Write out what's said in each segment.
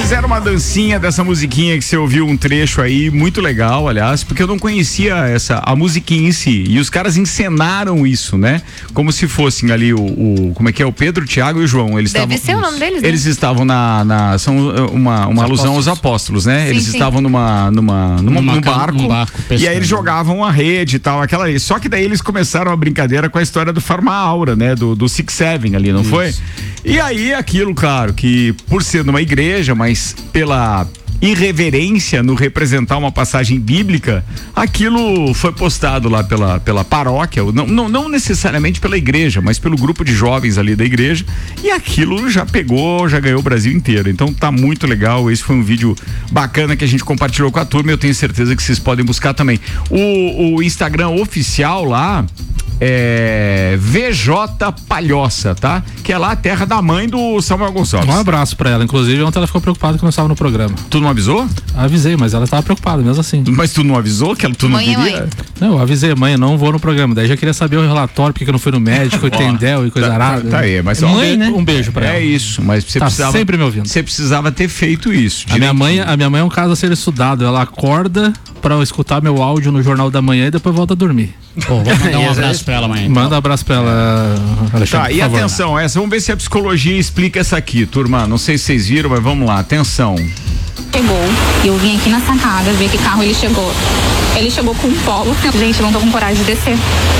fizeram uma dancinha dessa musiquinha que você ouviu um trecho aí, muito legal, aliás, porque eu não conhecia a musiquinha em si. E os caras encenaram isso, né? Como se fossem ali como é que é? O Pedro, o Thiago e o João. Deve ser o nome deles, né? Eles estavam são uma alusão aos apóstolos, né? Sim, eles estavam num barco. E aí eles jogavam a rede e tal, aquela. Só que daí eles começaram a brincadeira com a história do Farmaura, né? Do Six Seven ali, não foi? E aí aquilo, claro, que por ser numa igreja, mas pela irreverência no representar uma passagem bíblica, aquilo foi postado lá pela paróquia, não necessariamente pela igreja, mas pelo grupo de jovens ali da igreja, e aquilo já ganhou o Brasil inteiro. Então tá muito legal. Esse foi um vídeo bacana que a gente compartilhou com a turma. Eu tenho certeza que vocês podem buscar também o Instagram oficial lá é VJ Palhoça, tá? Que é lá a terra da mãe do Samuel Gonçalves. Um abraço pra ela. Inclusive, ontem ela ficou preocupada que eu não estava no programa. Tu não avisou? Avisei, mas ela estava preocupada mesmo assim. Mas tu não avisou que tu não queria? Não, eu avisei, mãe, eu não vou no programa. Daí já queria saber o relatório, porque eu não fui no médico, entendeu? E coisa arada. Tá aí, mas mãe, né? Um beijo pra ela. É isso, mas você precisava sempre me ouvindo. Você precisava ter feito isso. A minha mãe é um caso a ser estudado. Ela acorda pra eu escutar meu áudio no Jornal da Manhã e depois volta a dormir. Pô, vou mandar um abraço pra ela amanhã. Então. Manda um abraço pra ela, Alexandre. Tá, e atenção, vamos ver se a psicologia explica essa aqui, turma. Não sei se vocês viram, mas vamos lá, atenção. Chegou, e eu vim aqui na sacada ver que carro ele chegou. Ele chegou com um Polo. Gente, eu não tô com coragem de descer.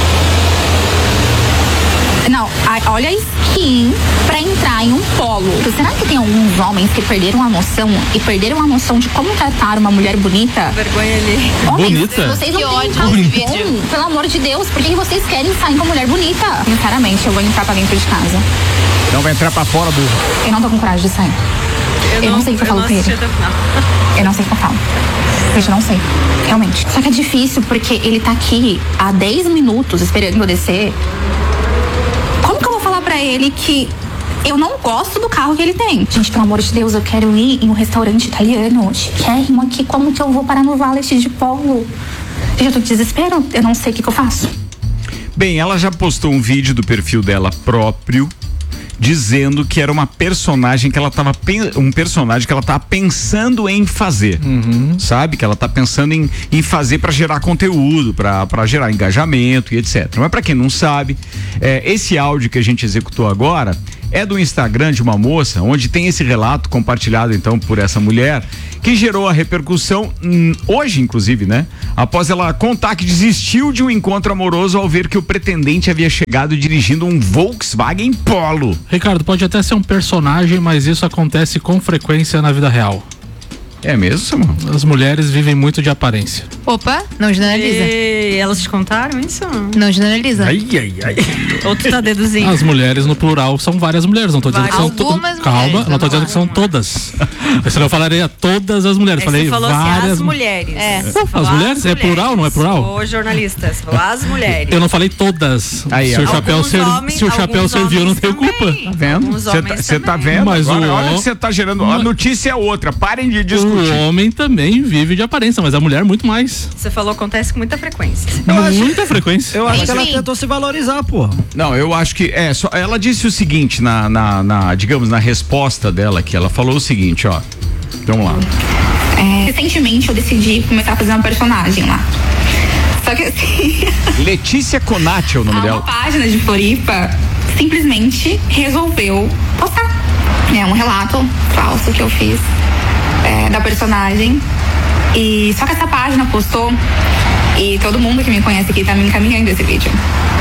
Não, olha a skin pra entrar em um Polo. Será que tem alguns homens que perderam a noção de como tratar uma mulher bonita? Vergonha ali. Homens, bonita? vocês não têm vídeo. Pelo amor de Deus, por que vocês querem sair com uma mulher bonita? Sinceramente, eu vou entrar pra dentro de casa. Não vai entrar pra fora, burro. Eu não tô com coragem de sair. Eu não sei o que eu falo com ele. Eu não sei o que eu falo. Eu não sei, realmente. Só que é difícil porque ele tá aqui há 10 minutos esperando eu descer. Como que eu vou falar pra ele que eu não gosto do carro que ele tem? Gente, pelo amor de Deus, eu quero ir em um restaurante italiano chiquérrimo aqui. Como que eu vou parar no Valet de Polo? Gente, eu tô de desespero. Eu não sei o que eu faço. Bem, ela já postou um vídeo do perfil dela próprio dizendo que era uma personagem que ela tava pensando em fazer, sabe? Que ela tá pensando em fazer para gerar conteúdo, para gerar engajamento e etc. Mas para quem não sabe, esse áudio que a gente executou agora é do Instagram de uma moça, onde tem esse relato compartilhado então por essa mulher, que gerou a repercussão hoje, inclusive, né? Após ela contar que desistiu de um encontro amoroso ao ver que o pretendente havia chegado dirigindo um Volkswagen Polo. Ricardo, pode até ser um personagem, mas isso acontece com frequência na vida real. É mesmo, Samuel? As mulheres vivem muito de aparência. Opa, não generaliza. E elas te contaram isso? Não generaliza. Ai. Ou tu tá deduzindo? As mulheres no plural são várias mulheres, não tô dizendo que são Algumas Calma, mulheres, não tô dizendo que são todas. Senão eu falaria todas as mulheres. Falei você falou várias. assim, as mulheres. Você falou As mulheres? É plural, não é plural? Sou jornalista, você falou as mulheres. Eu não falei todas. Aí, se o Alguns chapéu homens serviu, eu não tenho também. culpa. Tá vendo? Você tá vendo? Mas agora, olha que você tá gerando. A notícia é outra. Parem de discutir. O homem também vive de aparência, mas a mulher muito mais. Você falou acontece com muita frequência. Muita frequência. Eu acho que ela tentou se valorizar, pô. Não, eu acho que ela disse o seguinte digamos, na resposta dela, que ela falou o seguinte, ó. Vamos lá. Recentemente eu decidi começar a fazer uma personagem lá. Só que assim. Letícia Conati é o nome Uma dela. página de Floripa simplesmente resolveu postar. Um relato falso que eu fiz da personagem. E só que essa página postou e todo mundo que me conhece aqui tá me encaminhando esse vídeo.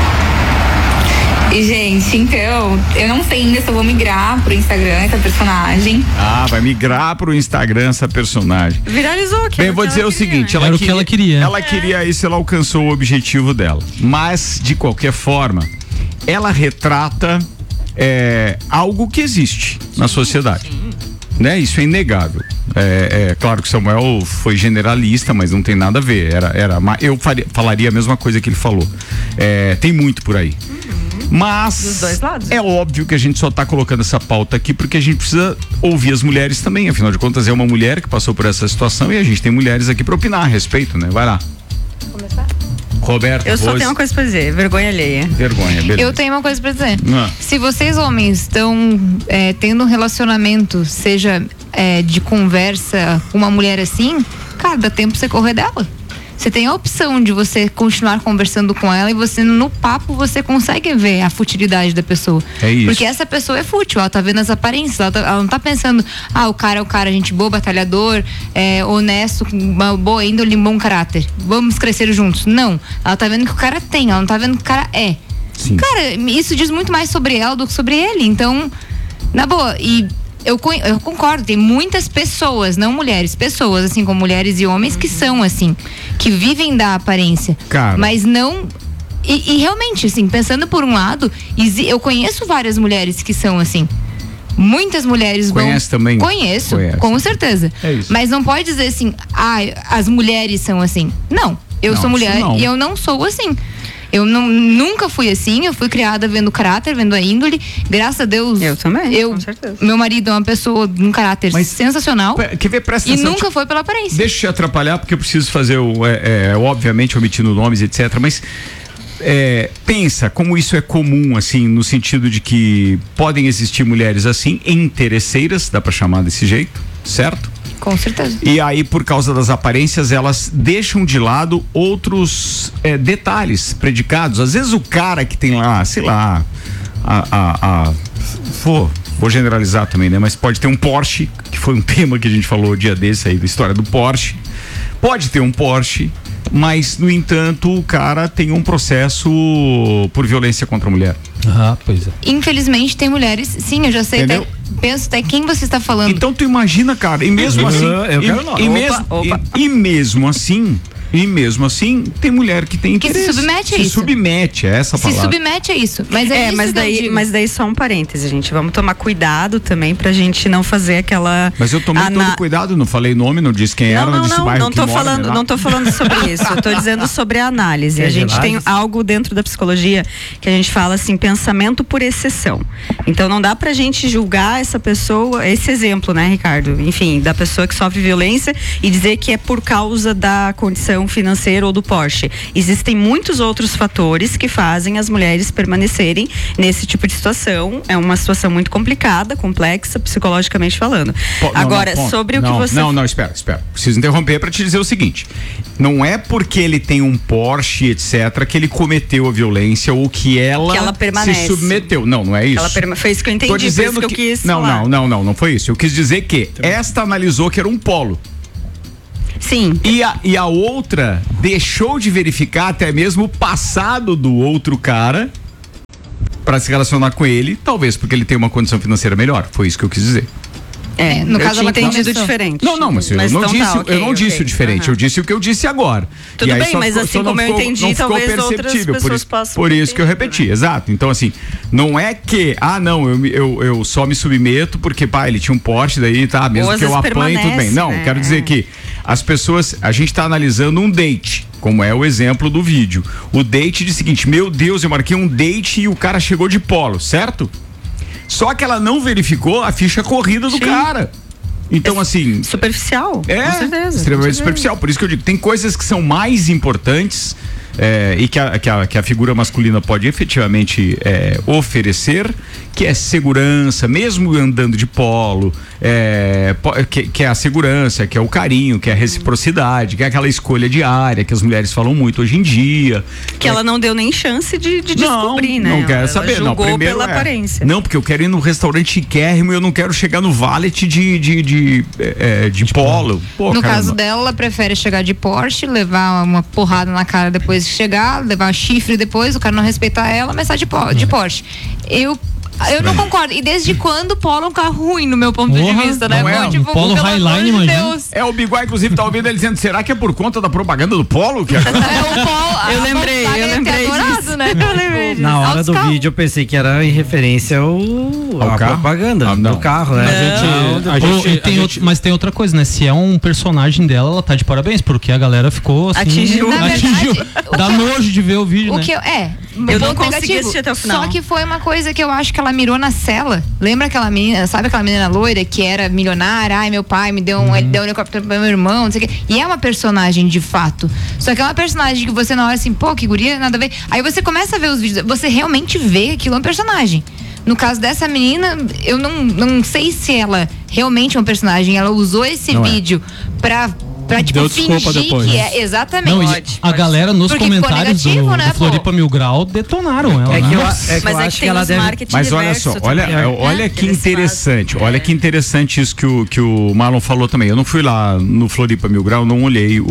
E, gente, então, eu não sei ainda se eu vou migrar pro Instagram essa personagem. Vai migrar pro Instagram essa personagem. Viralizou aqui. Bem, vou dizer o seguinte, Era o que ela queria. Ela queria isso, ela alcançou o objetivo dela. Mas, de qualquer forma, ela retrata algo que existe na sociedade. Né? Isso é inegável. Claro que Samuel foi generalista, mas não tem nada a ver. Eu falaria a mesma coisa que ele falou. Tem muito por aí. Mas dos dois lados. É óbvio que a gente só está colocando essa pauta aqui porque a gente precisa ouvir as mulheres também. Afinal de contas, é uma mulher que passou por essa situação e a gente tem mulheres aqui para opinar a respeito, né? Vai lá. Roberto, eu só tenho uma coisa pra dizer, vergonha alheia. Vergonha, beleza. Eu tenho uma coisa pra dizer. Se vocês homens estão tendo um relacionamento, seja de conversa com uma mulher assim, cara, dá tempo pra você correr dela. Você tem a opção de você continuar conversando com ela e você, no papo, você consegue ver a futilidade da pessoa. É isso. Porque essa pessoa é fútil, ela tá vendo as aparências, ela não tá pensando, o cara é o cara, gente boa, batalhador, honesto, com uma boa índole, bom caráter. Vamos crescer juntos. Não. Ela tá vendo o que o cara tem, ela não tá vendo o que o cara é. Sim. Cara, isso diz muito mais sobre ela do que sobre ele. Então, na boa, eu concordo, tem muitas pessoas, não mulheres, pessoas, assim como mulheres e homens que são assim, que vivem da aparência. Cara. Mas não. E realmente, assim, pensando por um lado, eu conheço várias mulheres que são assim. Muitas mulheres Conhece também? Conheço, com certeza. É isso. Mas não pode dizer assim, as mulheres são assim. Não, eu sou mulher e eu não sou assim. Eu nunca fui assim, eu fui criada vendo o caráter, vendo a índole. Graças a Deus. Eu também, com certeza. Meu marido é uma pessoa de um caráter sensacional. Quer ver, presta atenção. E nunca foi pela aparência. Deixa eu te atrapalhar, porque eu preciso fazer obviamente omitindo nomes, etc. Mas pensa como isso é comum, assim, no sentido de que podem existir mulheres assim, interesseiras, dá pra chamar desse jeito, certo? Com certeza. E aí, por causa das aparências, elas deixam de lado outros detalhes, predicados. Às vezes o cara que tem lá, sei lá, vou generalizar também, né? Mas pode ter um Porsche, que foi um tema que a gente falou o dia desse aí, da história do Porsche. Pode ter um Porsche, mas, no entanto, o cara tem um processo por violência contra a mulher. Pois é. Infelizmente, tem mulheres, sim, eu já sei. Penso até quem você está falando. Então tu imagina, cara, e mesmo assim. E mesmo assim, tem mulher que tem interesse. Que se submete a isso. Se submete a essa palavra. Se submete a isso. Mas daí só um parêntese, gente. Vamos tomar cuidado também pra gente não fazer aquela. Mas eu tomei todo cuidado, não falei nome, não disse quem era, não disse bairro não tô falando, não tô falando sobre isso. Eu tô dizendo sobre a análise. A gente tem algo dentro da psicologia que a gente fala assim, pensamento por exceção. Então não dá pra gente julgar essa pessoa, esse exemplo, né, Ricardo? Enfim, da pessoa que sofre violência e dizer que é por causa da condição financeira ou do Porsche. Existem muitos outros fatores que fazem as mulheres permanecerem nesse tipo de situação. É uma situação muito complicada, complexa, psicologicamente falando. Agora, sobre o que você... Não, espera. Preciso interromper para te dizer o seguinte. Não é porque ele tem um Porsche, etc., que ele cometeu a violência ou que ela permanece. Se submeteu. Não é isso. Foi isso que eu entendi, foi isso que eu quis falar. Não foi isso. Eu quis dizer que esta analisou que era um polo. Sim. E a outra deixou de verificar até mesmo o passado do outro cara para se relacionar com ele, talvez porque ele tem uma condição financeira melhor. Foi isso que eu quis dizer. No caso ela entendido diferente. Mas eu não disse o diferente, eu disse o que eu disse agora. Tudo bem, mas assim como eu entendi, talvez outras pessoas possam. Por isso que eu repeti, exato. Então assim, não é que, eu só me submeto porque, ele tinha um Porsche, daí tá, mesmo que eu apanhe, tudo bem. Não, quero dizer que as pessoas, a gente tá analisando um date, como é o exemplo do vídeo. O date de seguinte, meu Deus, eu marquei um date e o cara chegou de polo, certo? Só que ela não verificou a ficha corrida do cara. Então, assim... Superficial, com certeza. Extremamente superficial. Por isso que eu digo, tem coisas que são mais importantes e que a figura masculina pode efetivamente oferecer, que é segurança, mesmo andando de polo, que é a segurança, que é o carinho, que é a reciprocidade, que é aquela escolha diária que as mulheres falam muito hoje em dia. Que ela não deu nem chance de descobrir, né? Não quero saber. Ela julgou pela aparência. Não, porque eu quero ir num restaurante chiquérrimo e eu não quero chegar no valet de polo. No caso dela, ela prefere chegar de Porsche, levar uma porrada na cara depois de chegar, levar chifre depois, o cara não respeitar ela, mas tá de Porsche. Eu não concordo. E desde quando o Polo é um carro ruim, no meu ponto de vista, né? O Polo Highline, imagina. O Biguá, inclusive, tá ouvindo ele dizendo, será que é por conta da propaganda do Polo? Que o Polo, eu lembrei disso. Né? Eu lembrei disso. Na hora do vídeo eu pensei que era em referência à propaganda do carro, né? Mas tem outra coisa, né? Se é um personagem dela, ela tá de parabéns, porque a galera ficou assim... Atingiu. Dá nojo de ver o vídeo, né? Eu não consegui assistir até o final. Só que foi uma coisa que eu acho que ela mirou na cela. Lembra aquela menina, sabe aquela menina loira que era milionária? Ai, meu pai me deu um helicóptero pro meu irmão, não sei o quê. E é uma personagem de fato. Só que é uma personagem que você na hora assim, pô, que guria, nada a ver. Aí você começa a ver os vídeos, você realmente vê que aquilo é um personagem. No caso dessa menina, eu não sei se ela realmente é um personagem. Ela usou esse vídeo pra tipo, fingir depois, que é. Exatamente. Não, a galera nos comentários negativo, do Floripa Mil Grau detonaram ela. Mas olha só, olha que interessante. Olha que interessante isso que o Marlon falou também. Eu não fui lá no Floripa Mil Grau, não olhei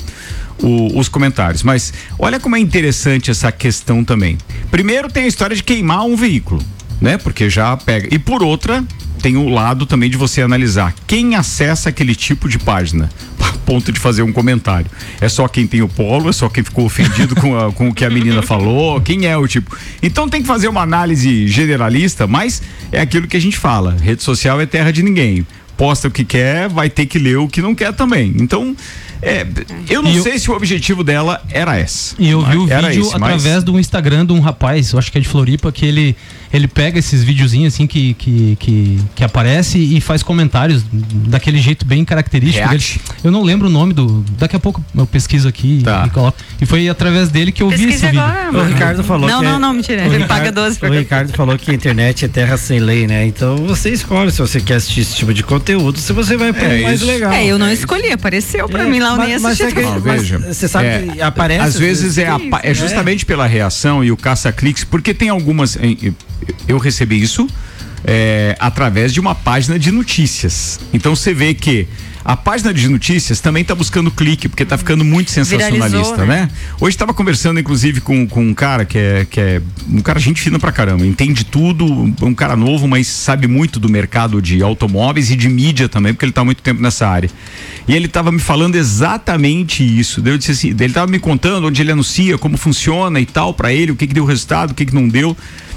os comentários, mas olha como é interessante essa questão também. Primeiro tem a história de queimar um veículo, né? Porque já pega. E por outra, tem o lado também de você analisar quem acessa aquele tipo de página, a ponto de fazer um comentário. É só quem tem o polo, é só quem ficou ofendido com o que a menina falou, quem é o tipo. Então tem que fazer uma análise generalista, mas é aquilo que a gente fala, rede social é terra de ninguém. Posta o que quer, vai ter que ler o que não quer também. Então, eu não sei se o objetivo dela era esse. E eu vi o vídeo através do Instagram de um rapaz, eu acho que é de Floripa, que ele pega esses videozinhos assim que aparece e faz comentários daquele jeito bem característico dele. Eu não lembro o nome daqui a pouco eu pesquiso aqui e coloco. E foi através dele que eu vi esse vídeo. O Ricardo falou Não, mentira. Ele paga 12 por... O Ricardo falou que a internet é terra sem lei, né? Então você escolhe se você quer assistir esse tipo de conteúdo, se você vai pro mais legal. Eu não escolhi, apareceu pra mim lá, eu nem assisti. Veja, você sabe que aparece. Às vezes é justamente pela reação e o caça-cliques, porque tem algumas. Eu recebi isso através de uma página de notícias. Então você vê que a página de notícias também está buscando clique, porque está ficando muito sensacionalista, né? Hoje estava conversando, inclusive, com um cara que é um cara gente fina pra caramba, entende tudo, um cara novo, mas sabe muito do mercado de automóveis e de mídia também, porque ele está há muito tempo nessa área. E ele estava me falando exatamente isso. Eu disse assim, ele estava me contando onde ele anuncia, como funciona e tal para ele, o que deu resultado, o que não deu.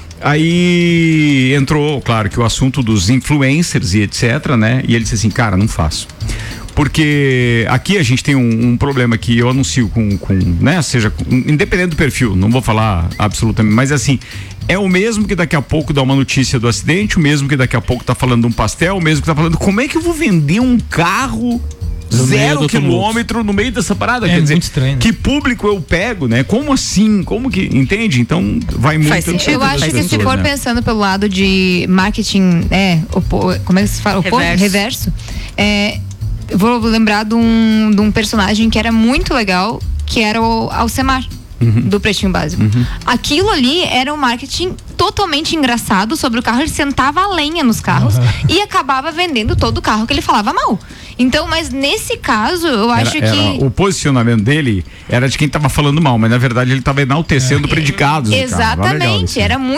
Aí entrou, claro, que o assunto dos influencers e etc, né? E ele disse assim, cara, não faço. Porque aqui a gente tem um problema que eu anuncio com né? Seja, independente do perfil, não vou falar absolutamente, mas assim, é o mesmo que daqui a pouco dá uma notícia do acidente, o mesmo que daqui a pouco tá falando de um pastel, o mesmo que tá falando, como é que eu vou vender um carro 0 quilômetro no meio dessa parada? Quer dizer, muito estranho, né? Que público eu pego, né? Como assim? Como que, entende? Então vai muito. Faz sentido. Eu acho que se for pensando pelo lado de marketing, como é que se fala? Reverso. Eu vou lembrar de um personagem que era muito legal, que era o Alcemar. Do Pretinho Básico. Aquilo ali era um marketing totalmente engraçado sobre o carro. Ele sentava a lenha nos carros e acabava vendendo todo o carro que ele falava mal. Então, mas nesse caso, eu acho que... O posicionamento dele era de quem estava falando mal, mas na verdade ele estava enaltecendo predicados. Exatamente, era muito